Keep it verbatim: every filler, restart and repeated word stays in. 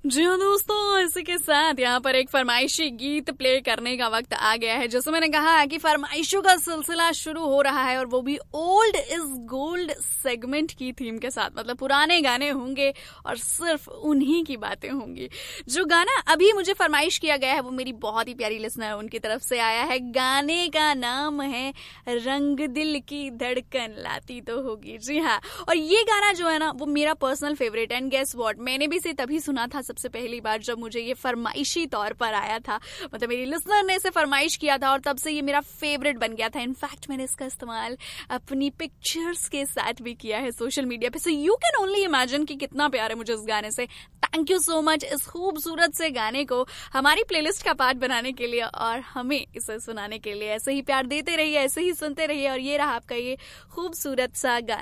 जी हाँ दोस्तों, इसी के साथ यहाँ पर एक फरमाइशी गीत प्ले करने का वक्त आ गया है। जैसे मैंने कहा कि फरमाइशों का सिलसिला शुरू हो रहा है और वो भी ओल्ड इज गोल्ड सेगमेंट की थीम के साथ। मतलब पुराने गाने होंगे और सिर्फ उन्हीं की बातें होंगी। जो गाना अभी मुझे फरमाइश किया गया है वो मेरी बहुत ही प्यारी लिसनर उनकी तरफ से आया है। गाने का नाम है रंग दिल की धड़कन लाती तो होगी। जी हाँ, और ये गाना जो है ना वो मेरा पर्सनल फेवरेट है। एंड गेस व्हाट, मैंने भी इसे तभी सुना था सबसे पहली बार जब मुझे ये फरमाइशी तौर पर आया था। मतलब मेरी लिसनर ने इसे फरमाइश किया था और तब से ये मेरा फेवरेट बन गया था। इनफैक्ट मैंने इसका इस्तेमाल अपनी पिक्चर्स के साथ भी किया है सोशल मीडिया पे। So you can only imagine कि कितना प्यार है मुझे इस गाने से। थैंक यू सो मच इस खूबसूरत से गाने को हमारी प्लेलिस्ट का पार्ट बनाने के लिए और हमें इसे सुनाने के लिए। ऐसे ही प्यार देते रहिए, ऐसे ही सुनते रहिए। और ये रहा आपका ये खूबसूरत सा गाना।